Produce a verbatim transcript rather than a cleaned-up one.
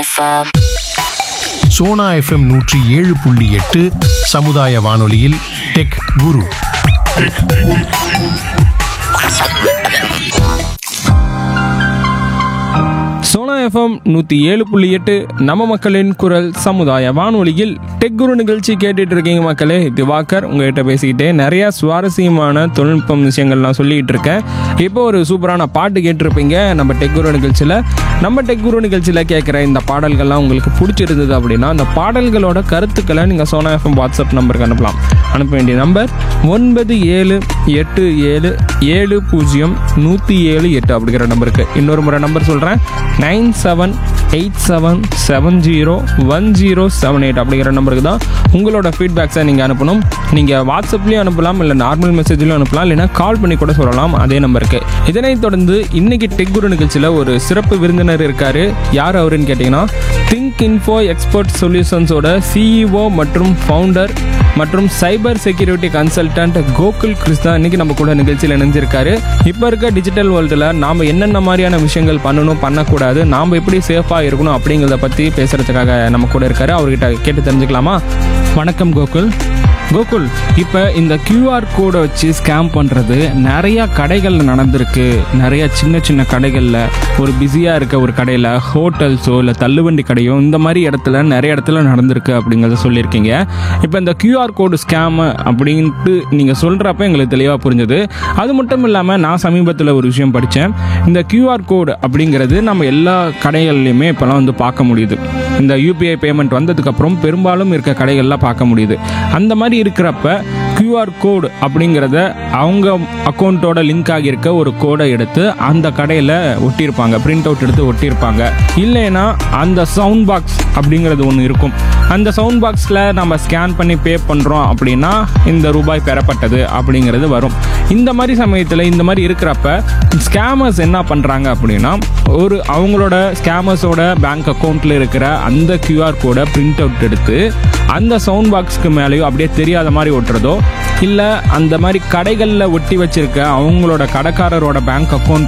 Sona FM நூற்றி ஏழு புள்ளி எட்டு சமுதாய வானொலியில் டெக் குரு. சோனா எஃப்எம் நூற்றி ஏழு புள்ளி எட்டு நம்ம மக்களின் குரல் சமுதாய வானொலியில் டெக் குரு நிகழ்ச்சி கேட்டுட்டு இருக்கீங்க மக்களே. திவாகர் உங்ககிட்ட பேசிக்கிட்டே நிறைய சுவாரஸ்யமான தொழில்நுட்பம் விஷயங்கள்லாம் சொல்லிகிட்டு இருக்கேன். இப்போ ஒரு சூப்பரான பாட்டு கேட்டிருப்பீங்க நம்ம டெக் குரு நிகழ்ச்சியில். நம்ம டெக் குரு நிகழ்ச்சியில் கேட்குற இந்த பாடல்கள்லாம் உங்களுக்கு பிடிச்சிருந்தது அப்படின்னா அந்த பாடல்களோட கருத்துக்களை நீங்கள் சோனா எஃப்எம் வாட்ஸ்அப் நம்பருக்கு அனுப்பலாம். அனுப்ப வேண்டிய நம்பர் ஒன்பது ஏழு எட்டு ஏழு ஏழு பூஜ்ஜியம் நூற்றி ஏழு எட்டு அப்படிங்கிற நம்பருக்கு. இன்னொரு முறை நம்பர் சொல்கிறேன், nine seven eight seven seven zero one zero seven eight அப்படிங்கிற நம்பருக்கு தான் உங்களோட ஃபீட்பேக்ஸை நீங்கள் அனுப்பணும். நீங்கள் வாட்ஸ்அப்லேயும் அனுப்பலாம், இல்லை நார்மல் மெசேஜ்லையும் அனுப்பலாம், இல்லைனா கால் பண்ணி கூட சொல்லலாம் அதே நம்பருக்கு. இதனைத் தொடர்ந்து இன்னைக்கு டெக் குரு நிகழ்ச்சியில் ஒரு சிறப்பு விருந்தினர் இருக்கார். யார் அவருன்னு கேட்டிங்கன்னா, திங்க் இன்ஃபோ எக்ஸ்பர்ட் சொல்யூஷன்ஸோட சிஇஓ மற்றும் ஃபவுண்டர் மற்றும் cyber security consultant Gokul Krishna இன்னைக்கு நம்ம கூட நிகழ்ச்சியில் இணைஞ்சிருக்காரு. இப்போ இருக்க டிஜிட்டல் வேர்ல்டில் நாம் என்னென்ன மாதிரியான விஷயங்கள் பண்ணணும், பண்ணக்கூடாது, நாம் எப்படி சேஃபாக இருக்கணும் அப்படிங்கிறத பற்றி பேசுகிறதுக்காக நம்ம கூட இருக்காரு. அவர்கிட்ட கேட்டு தெரிஞ்சுக்கலாமா? வணக்கம் கோகுல். கோகுல், இப்போ இந்த கியூஆர் கோடை வச்சு ஸ்கேம் பண்ணுறது நிறையா கடைகளில் நடந்திருக்கு. நிறையா சின்ன சின்ன கடைகளில், ஒரு பிஸியாக இருக்க ஒரு கடையில், ஹோட்டல்ஸோ இல்லை தள்ளுவண்டி கடையோ இந்த மாதிரி இடத்துல நிறைய இடத்துல நடந்திருக்கு அப்படிங்கிறத சொல்லியிருக்கீங்க. இப்போ இந்த கியூஆர் கோடு ஸ்கேமு அப்படின்ட்டு நீங்கள் சொல்கிறப்ப எங்களுக்கு தெளிவாக புரிஞ்சது. அது மட்டும் இல்லாமல் நான் சமீபத்தில் ஒரு விஷயம் படித்தேன். இந்த கியூஆர் கோடு அப்படிங்கிறது நம்ம எல்லா கடைகள்லையுமே இப்போலாம் வந்து பார்க்க முடியுது. இந்த யூபிஐ பேமெண்ட் வந்ததுக்கப்புறம் பெரும்பாலும் இருக்க கடைகள்லாம் பார்க்க முடியுது. அந்த மாதிரி இருக்கிறப்ப கியூஆர் கோடு அப்படிங்கிறத அவங்க அக்கௌண்ட்டோட லிங்க் ஆகியிருக்க ஒரு கோடை எடுத்து அந்த கடையில் ஒட்டியிருப்பாங்க, பிரிண்ட் அவுட் எடுத்து ஒட்டியிருப்பாங்க. இல்லைன்னா அந்த சவுண்ட் பாக்ஸ் அப்படிங்கிறது ஒன்று இருக்கும். அந்த சவுண்ட் பாக்ஸில் நம்ம ஸ்கேன் பண்ணி பே பண்ணுறோம் அப்படின்னா இந்த ரூபாய் பெறப்பட்டது அப்படிங்கிறது வரும். இந்த மாதிரி சமயத்தில் இந்த மாதிரி இருக்கிறப்ப ஸ்கேமர்ஸ் என்ன பண்ணுறாங்க அப்படின்னா, ஒரு அவங்களோட ஸ்கேமர்ஸோட பேங்க் அக்கௌண்ட்டில் இருக்கிற அந்த கியூஆர் கோடை பிரிண்ட் அவுட் எடுத்து அந்த சவுண்ட் பாக்ஸ்க்கு மேலேயோ அப்படியே தெரியாத மாதிரி ஒட்டுறதோ, இல்லை அந்த மாதிரி கடைகளில் ஒட்டி வச்சிருக்க அவங்களோட கடைக்காரரோட பேங்க் அக்கௌண்ட்